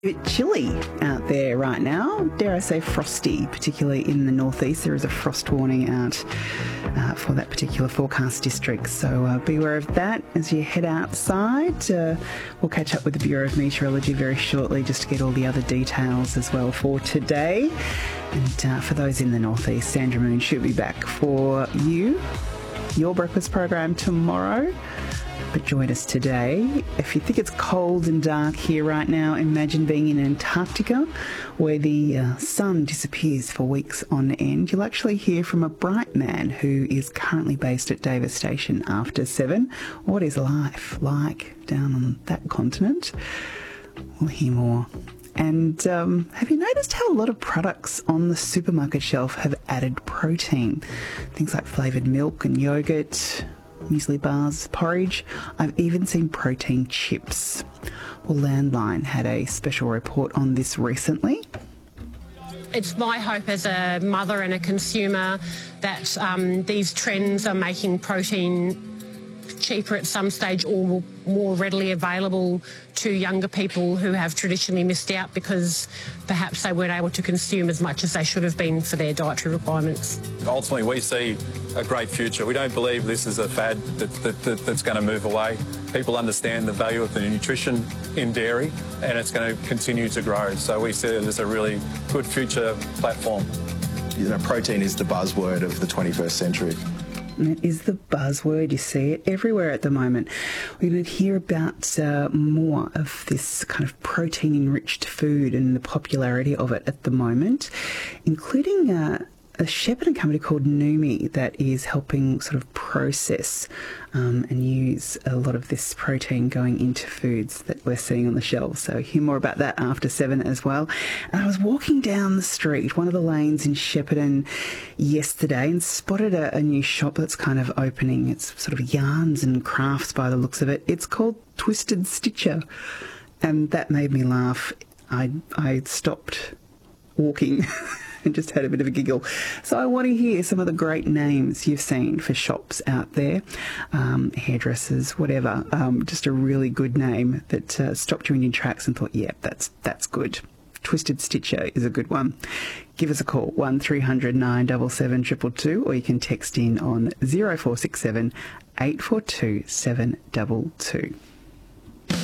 A bit chilly out there right now, dare I say frosty, particularly in the northeast. There is a frost warning out for that particular forecast district, so be aware of that as you head outside. We'll catch up with the Bureau of Meteorology very shortly just to get all the other details as well for today. And for those in the northeast, Sandra Moon should be back for your breakfast program tomorrow. But join us today. If you think it's cold and dark here right now, imagine being in Antarctica where the sun disappears for weeks on end. You'll actually hear from a bright man who is currently based at Davis Station after 7. What is life like down on that continent? We'll hear more. And have you noticed how a lot of products on the supermarket shelf have added protein? Things like flavoured milk and yoghurt, muesli bars, porridge. I've even seen protein chips. Well, Landline had a special report on this recently. It's my hope as a mother and a consumer that these trends are making protein cheaper at some stage or more readily available to younger people who have traditionally missed out because perhaps they weren't able to consume as much as they should have been for their dietary requirements. Ultimately, we see a great future. We don't believe this is a fad that's going to move away. People understand the value of the nutrition in dairy and it's going to continue to grow. So we see it as a really good future platform. You know, protein is the buzzword of the 21st century. And it is the buzzword. You see it everywhere at the moment. We're going to hear about more of this kind of protein-enriched food and the popularity of it at the moment, including a Shepparton company called Noumi that is helping sort of process and use a lot of this protein going into foods that we're seeing on the shelves. So hear more about that after 7 as well. And I was walking down the street, one of the lanes in Shepparton yesterday, and spotted a new shop that's kind of opening. It's sort of yarns and crafts by the looks of it. It's called Twisted Stitcher. And that made me laugh. I stopped walking and just had a bit of a giggle. So I want to hear some of the great names you've seen for shops out there, hairdressers, whatever. Just a really good name that stopped you in your tracks and thought, yeah, that's good. Twisted Stitcher is a good one. Give us a call, 1300 977 222, or you can text in on 0467 842 722.